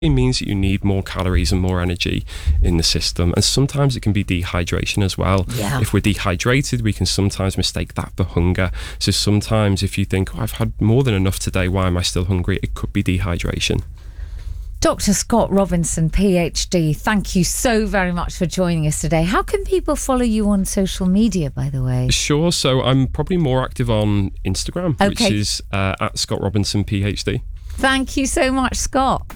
It means that you need more calories and more energy in the system, and sometimes it can be dehydration as well. If we're dehydrated, we can sometimes mistake that for hunger. So sometimes if you think, I've had more than enough today, why am I still hungry? It could be dehydration. Dr. Scott Robinson, PhD, thank you so very much for joining us today. How can people follow you on social media, by the way? Sure. So I'm probably more active on Instagram, which is at Scott Robinson, PhD. Thank you so much, Scott.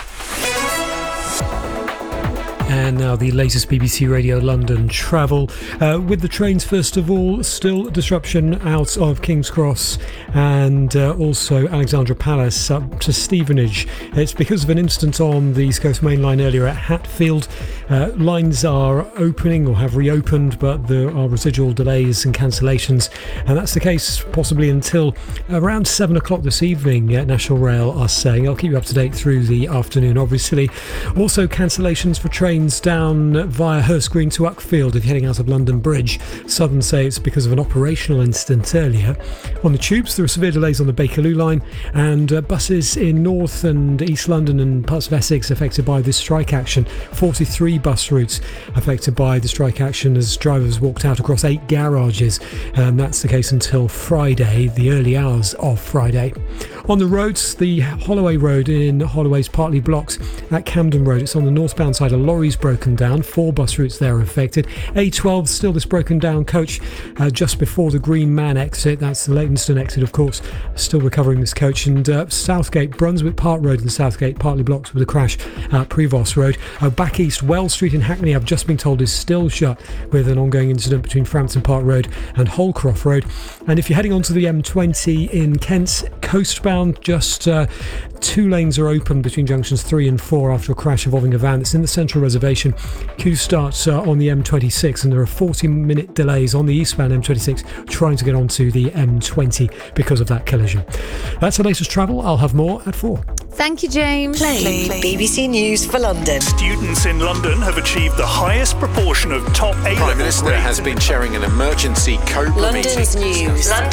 And now the latest BBC Radio London travel. With the trains, first of all, still disruption out of King's Cross and also Alexandra Palace up to Stevenage. It's because of an incident on the East Coast Main Line earlier at Hatfield. Lines are opening or have reopened, but there are residual delays and cancellations. And that's the case possibly until around 7 o'clock this evening, National Rail are saying. I'll keep you up to date through the afternoon, obviously. Also, cancellations for trains down via Hurst Green to Uckfield if you're heading out of London Bridge. Southern say it's because of an operational incident earlier. On the tubes, there are severe delays on the Bakerloo line, and buses in North and East London and parts of Essex affected by this strike action. 43 bus routes affected by the strike action as drivers walked out across 8 garages. That's the case until Friday, the early hours of Friday. On the roads, the Holloway Road in Holloway is partly blocked at Camden Road. It's on the northbound side. A lorry's broken down. 4 bus routes there are affected. A12, still this broken down coach just before the Green Man exit. That's the Leytonstone exit, of course. Still recovering this coach. And Southgate, Brunswick Park Road and Southgate partly blocked with a crash at Prevost Road. Back east, Wells Street in Hackney, I've just been told, is still shut with an ongoing incident between Frampton Park Road and Holcroft Road. And if you're heading onto the M20 in Kent, coastbound, just 2 lanes are open between junctions 3 and 4 after a crash involving a van that's in the central reservation. Queue starts on the M26, and there are 40-minute delays on the eastbound M26 trying to get onto the M20 because of that collision. That's the latest travel. I'll have more at 4. Thank you, James. Play BBC News for London. Students in London have achieved the highest proportion of top A-level grades. Prime Minister has been chairing an emergency Cobra meeting. London's news.